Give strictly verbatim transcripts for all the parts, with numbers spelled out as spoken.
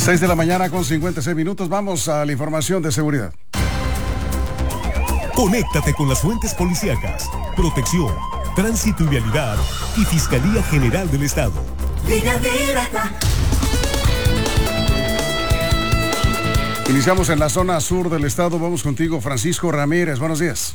seis de la mañana con cincuenta y seis minutos. Vamos a la información de seguridad. Conéctate con las fuentes policíacas, protección, tránsito y vialidad y Fiscalía General del Estado. Iniciamos en la zona sur del estado. Vamos contigo, Francisco Ramírez. Buenos días.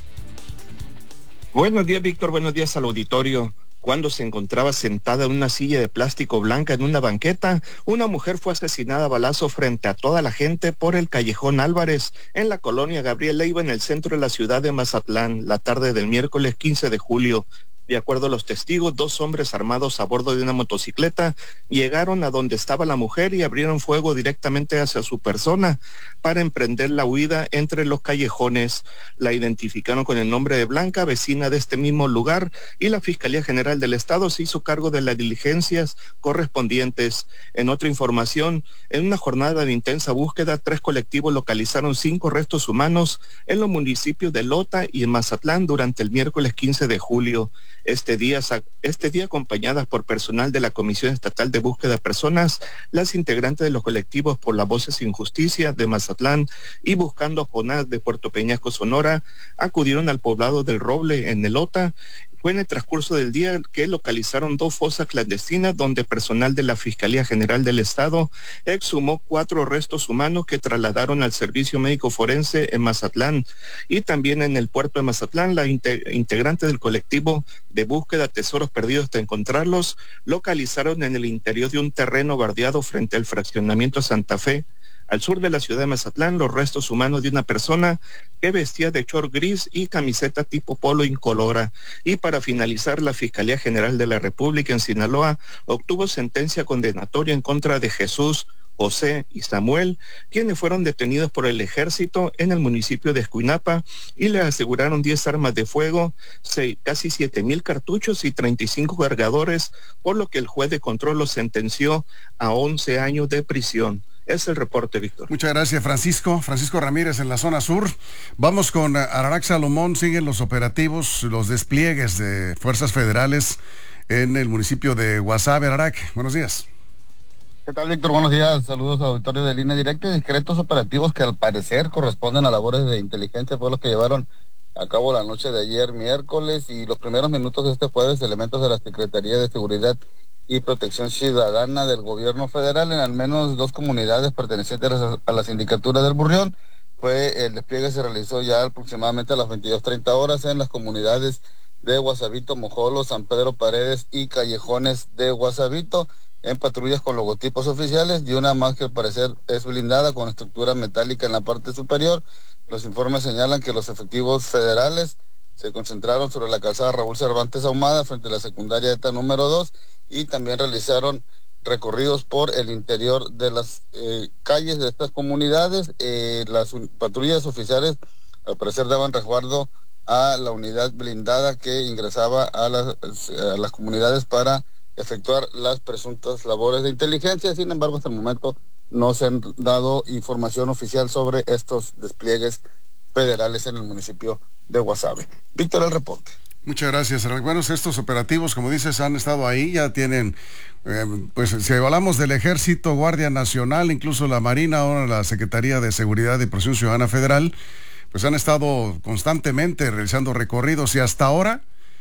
Buenos días, Víctor. Buenos días al auditorio. Cuando se encontraba sentada en una silla de plástico blanca en una banqueta, una mujer fue asesinada a balazo frente a toda la gente por el Callejón Álvarez, en la colonia Gabriel Leiva, en el centro de la ciudad de Mazatlán, la tarde del miércoles quince de julio. De acuerdo a los testigos, dos hombres armados a bordo de una motocicleta llegaron a donde estaba la mujer y abrieron fuego directamente hacia su persona para emprender la huida entre los callejones. La identificaron con el nombre de Blanca, vecina de este mismo lugar, y la Fiscalía General del Estado se hizo cargo de las diligencias correspondientes. En otra información, en una jornada de intensa búsqueda, tres colectivos localizaron cinco restos humanos en los municipios de Lota y en Mazatlán durante el miércoles quince de julio. Este día, este día acompañadas por personal de la Comisión Estatal de Búsqueda de Personas, las integrantes de los colectivos Por las Voces Sin Justicia de Mazatlán y Buscando a Jonás de Puerto Peñasco, Sonora, acudieron al poblado del Roble en Elota. Fue en el transcurso del día que localizaron dos fosas clandestinas donde personal de la Fiscalía General del Estado exhumó cuatro restos humanos que trasladaron al Servicio Médico Forense en Mazatlán. Y también en el puerto de Mazatlán, la integrante del colectivo de búsqueda Tesoros Perdidos hasta encontrarlos, localizaron en el interior de un terreno bardeado frente al fraccionamiento Santa Fe, al sur de la ciudad de Mazatlán, los restos humanos de una persona que vestía de short gris y camiseta tipo polo incolora. Y para finalizar, la Fiscalía General de la República en Sinaloa obtuvo sentencia condenatoria en contra de Jesús, José y Samuel, quienes fueron detenidos por el ejército en el municipio de Escuinapa y le aseguraron diez armas de fuego, seis, casi siete mil cartuchos y treinta y cinco cargadores, por lo que el juez de control los sentenció a once años de prisión. Es el reporte, Víctor. Muchas gracias, Francisco. Francisco Ramírez en la zona sur. Vamos con Ararac Salomón. Siguen los operativos, los despliegues de fuerzas federales en el municipio de Guasave. Ararac, buenos días. ¿Qué tal, Víctor? Buenos días. Saludos a auditorio de Línea Directa y discretos operativos que al parecer corresponden a labores de inteligencia, fue lo que llevaron a cabo la noche de ayer miércoles y los primeros minutos de este jueves. Elementos de la Secretaría de Seguridad y Protección Ciudadana del Gobierno Federal en al menos dos comunidades pertenecientes a la Sindicatura del Burrión. Fue el despliegue se realizó ya aproximadamente a las veintidós treinta horas en las comunidades de Guasavito, Mojolo, San Pedro Paredes y Callejones de Guasavito, en patrullas con logotipos oficiales y una más que al parecer es blindada con estructura metálica en la parte superior. Los informes señalan que los efectivos federales se concentraron sobre la calzada Raúl Cervantes Ahumada frente a la secundaria ETA número dos y también realizaron recorridos por el interior de las eh, calles de estas comunidades. Eh, las patrullas oficiales al parecer daban resguardo a la unidad blindada que ingresaba a las, a las comunidades para efectuar las presuntas labores de inteligencia. Sin embargo, hasta el momento no se han dado información oficial sobre estos despliegues federales en el municipio de Guasave. Víctor, el reporte. Muchas gracias. Bueno, estos operativos, como dices, han estado ahí, ya tienen, eh, pues si hablamos del Ejército, Guardia Nacional, incluso la Marina, ahora la Secretaría de Seguridad y Protección Ciudadana Federal, pues han estado constantemente realizando recorridos y hasta ahora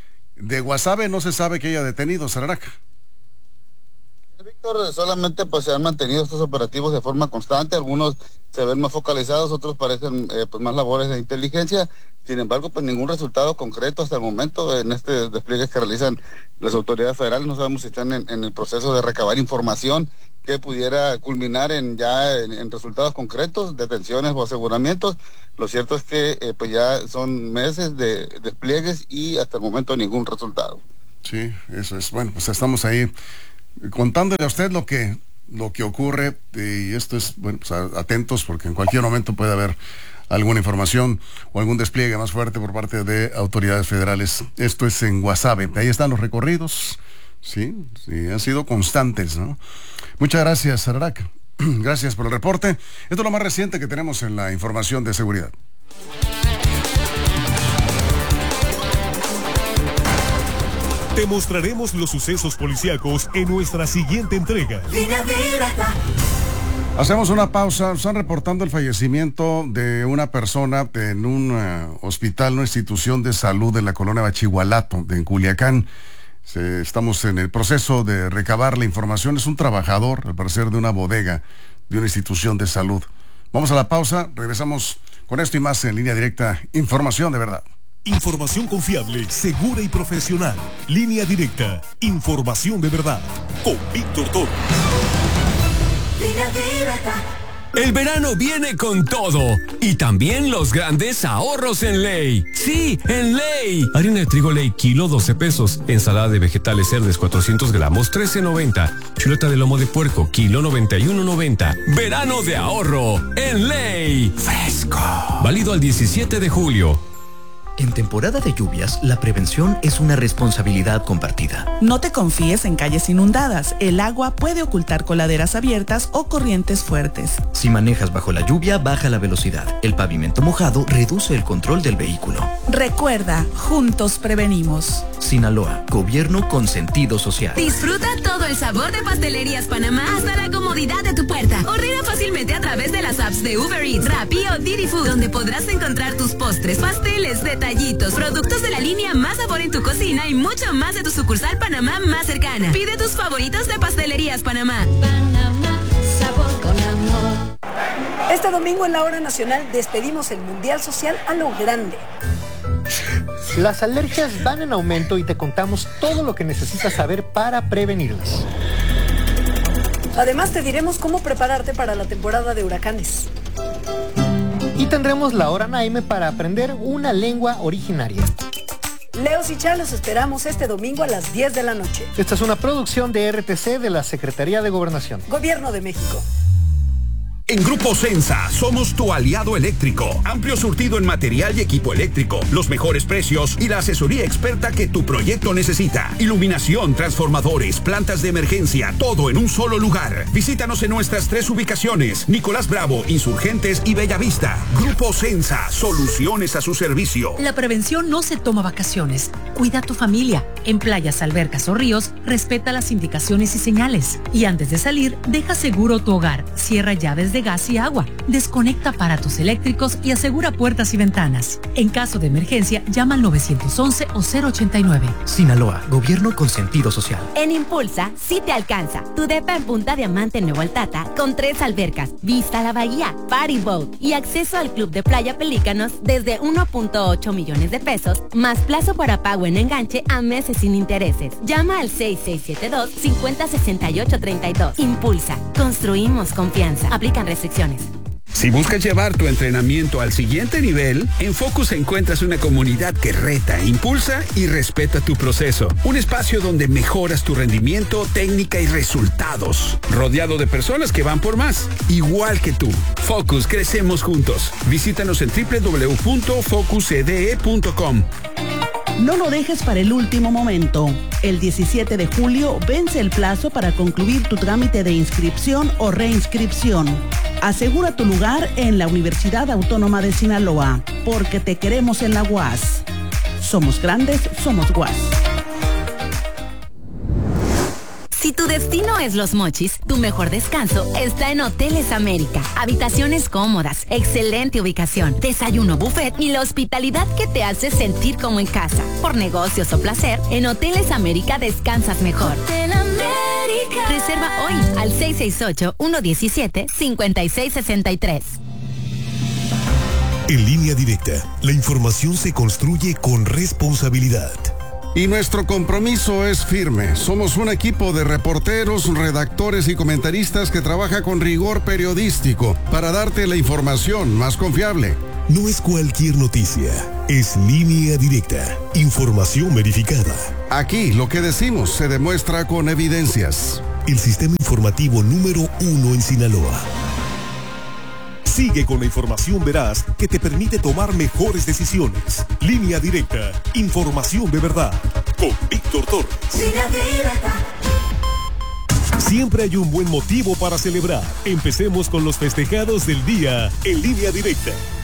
de Guasave no se sabe que haya detenido, Ararac. Víctor, solamente pues se han mantenido estos operativos de forma constante, algunos se ven más focalizados, otros parecen eh, pues más labores de inteligencia. Sin embargo, pues ningún resultado concreto hasta el momento en este despliegue que realizan las autoridades federales. No sabemos si están en, en el proceso de recabar información que pudiera culminar en ya en, en resultados concretos, detenciones o aseguramientos. Lo cierto es que eh, pues ya son meses de despliegues y hasta el momento ningún resultado. Sí, eso es. Bueno, pues estamos ahí contándole a usted lo que lo que ocurre y esto es, bueno, pues atentos porque en cualquier momento puede haber alguna información o algún despliegue más fuerte por parte de autoridades federales. Esto es en Guasave. Ahí están los recorridos. Sí, sí, han sido constantes, ¿no? Muchas gracias, Ararac. Gracias por el reporte. Esto es lo más reciente que tenemos en la información de seguridad. Te mostraremos los sucesos policíacos en nuestra siguiente entrega. Hacemos una pausa. Están reportando el fallecimiento de una persona en un uh, hospital, una institución de salud de la colonia Bachihualato, de en Culiacán. Se, estamos en el proceso de recabar la información. Es un trabajador, al parecer, de una bodega, de una institución de salud. Vamos a la pausa, regresamos con esto y más en Línea Directa. Información de verdad. Información confiable, segura y profesional. Línea Directa. Información de verdad. Con Víctor Toro. Línea Directa. El verano viene con todo y también los grandes ahorros en Ley. Sí, en Ley. Harina de trigo Ley, kilo doce pesos. Ensalada de vegetales Cerdes cuatrocientos gramos, trece noventa. Chuleta de lomo de puerco, kilo noventa y uno noventa. Verano de ahorro en Ley. Fresco. Válido al diecisiete de julio. En temporada de lluvias, la prevención es una responsabilidad compartida. No te confíes en calles inundadas. El agua puede ocultar coladeras abiertas o corrientes fuertes. Si manejas bajo la lluvia, baja la velocidad. El pavimento mojado reduce el control del vehículo. Recuerda, juntos prevenimos. Sinaloa, gobierno con sentido social. Disfruta todo el sabor de Pastelerías Panamá hasta la comodidad de tu puerta. Ordena fácilmente a través de las apps de Uber Eats, Rappi o Didi Food, donde podrás encontrar tus postres, pasteles, detallitos, productos de la línea Más Sabor en tu cocina y mucho más de tu sucursal Panamá más cercana. Pide tus favoritos de Pastelerías Panamá. Panamá, sabor con amor. Este domingo en la Hora Nacional despedimos el Mundial Social a lo grande. Las alergias van en aumento y te contamos todo lo que necesitas saber para prevenirlas. Además te diremos cómo prepararte para la temporada de huracanes. Y tendremos la Hora Naime para aprender una lengua originaria. Leos y Chá los esperamos este domingo a las diez de la noche. Esta es una producción de R T C de la Secretaría de Gobernación. Gobierno de México. En Grupo Sensa somos tu aliado eléctrico. Amplio surtido en material y equipo eléctrico, los mejores precios y la asesoría experta que tu proyecto necesita. Iluminación, transformadores, plantas de emergencia, todo en un solo lugar. Visítanos en nuestras tres ubicaciones: Nicolás Bravo, Insurgentes y Bellavista. Grupo Sensa, soluciones a su servicio. La prevención no se toma vacaciones. Cuida a tu familia. En playas, albercas o ríos, respeta las indicaciones y señales. Y antes de salir, deja seguro tu hogar. Cierra llaves de gas y agua. Desconecta aparatos eléctricos y asegura puertas y ventanas. En caso de emergencia, llama al nueve once o cero ochenta y nueve. Sinaloa, gobierno con sentido social. En Impulsa, sí te alcanza. Tu depa en Punta Diamante en Nuevo Altata, con tres albercas, vista a la bahía, party boat y acceso al club de playa Pelícanos desde uno punto ocho millones de pesos, más plazo para pago en enganche a meses sin intereses. Llama al seis seis siete dos, cinco cero seis ocho tres dos. Impulsa, construimos confianza. Aplican restricciones. Si buscas llevar tu entrenamiento al siguiente nivel, en Focus encuentras una comunidad que reta, impulsa y respeta tu proceso. Un espacio donde mejoras tu rendimiento, técnica y resultados. Rodeado de personas que van por más, igual que tú. Focus, crecemos juntos. Visítanos en doble u doble u doble u punto focus e d e punto com. No lo dejes para el último momento. El diecisiete de julio vence el plazo para concluir tu trámite de inscripción o reinscripción. Asegura tu lugar en la Universidad Autónoma de Sinaloa, porque te queremos en la U A S. Somos grandes, somos U A S. Si tu destino es Los Mochis, tu mejor descanso está en Hoteles América. Habitaciones cómodas, excelente ubicación, desayuno buffet y la hospitalidad que te hace sentir como en casa. Por negocios o placer, en Hoteles América descansas mejor. Hotel América. Reserva hoy al seis seis ocho, uno uno siete, cinco seis seis tres. En Línea Directa, la información se construye con responsabilidad. Y nuestro compromiso es firme. Somos un equipo de reporteros, redactores y comentaristas que trabaja con rigor periodístico para darte la información más confiable. No es cualquier noticia, es Línea Directa, información verificada. Aquí lo que decimos se demuestra con evidencias. El sistema informativo número uno en Sinaloa. Sigue con la información veraz que te permite tomar mejores decisiones. Línea Directa, información de verdad. Con Víctor Torres. Línea Directa. Siempre hay un buen motivo para celebrar. Empecemos con los festejados del día en Línea Directa.